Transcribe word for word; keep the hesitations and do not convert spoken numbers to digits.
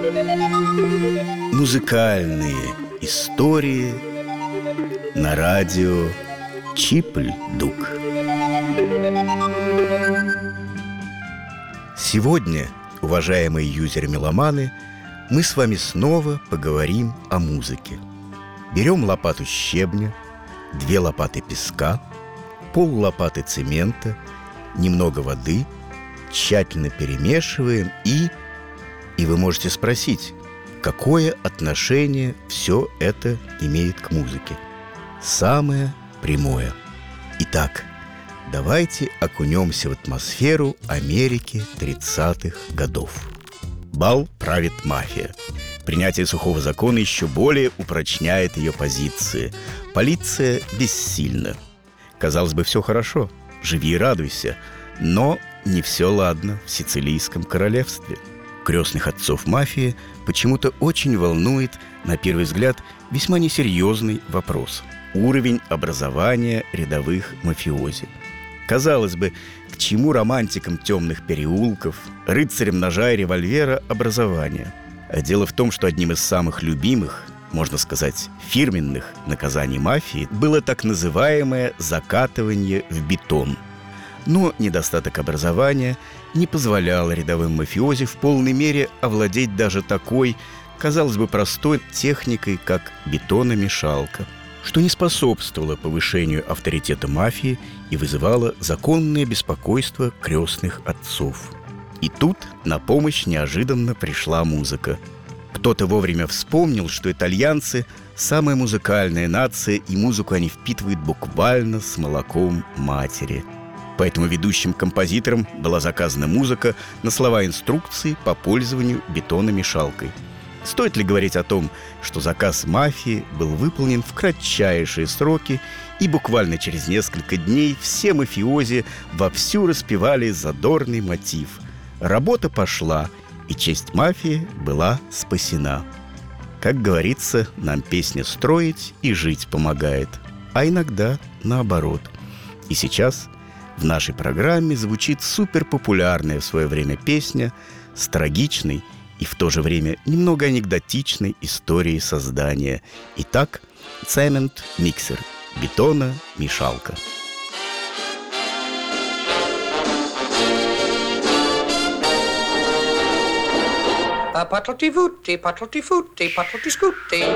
Музыкальные истории на радио Чипль-Дук. Сегодня, уважаемые юзеры-меломаны, мы с вами снова поговорим о музыке. Берем лопату щебня, две лопаты песка, пол лопаты цемента, немного воды, тщательно перемешиваем и... И вы можете спросить, какое отношение все это имеет к музыке? Самое прямое. Итак, давайте окунемся в атмосферу Америки тридцатых годов. Бал правит мафия. Принятие сухого закона еще более упрочняет ее позиции. Полиция бессильна. Казалось бы, все хорошо, живи и радуйся. Но не все ладно в Сицилийском королевстве. Крестных отцов мафии почему-то очень волнует, на первый взгляд, весьма несерьезный вопрос – уровень образования рядовых мафиози. Казалось бы, к чему романтикам темных переулков, рыцарям ножа и револьвера образование? А дело в том, что одним из самых любимых, можно сказать, фирменных наказаний мафии было так называемое закатывание в бетон. Но недостаток образования не позволял рядовым мафиози в полной мере овладеть даже такой, казалось бы, простой техникой, как бетономешалка, что не способствовало повышению авторитета мафии и вызывало законное беспокойство крестных отцов. И тут на помощь неожиданно пришла музыка. Кто-то вовремя вспомнил, что итальянцы – самая музыкальная нация, и музыку они впитывают буквально с молоком матери. Поэтому ведущим композитором была заказана музыка на слова инструкции по пользованию бетономешалкой. Стоит ли говорить о том, что заказ мафии был выполнен в кратчайшие сроки, и буквально через несколько дней все мафиози вовсю распевали задорный мотив. Работа пошла, и честь мафии была спасена. Как говорится, нам песня строить и жить помогает, а иногда наоборот. И сейчас в нашей программе звучит суперпопулярная в свое время песня с трагичной и в то же время немного анекдотичной историей создания. Итак, Цемент Миксер, бетономешалка. Patoti-vutti, patoti-futti, patoti-scutti.